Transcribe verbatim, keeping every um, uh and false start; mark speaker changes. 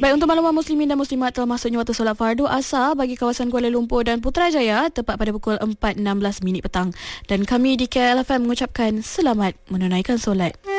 Speaker 1: Baik, untuk makluman muslimin dan muslimat, telah masuknya waktu solat fardu asar bagi kawasan Kuala Lumpur dan Putrajaya tepat pada pukul empat enam belas minit petang. Dan kami di K L F M mengucapkan selamat menunaikan solat.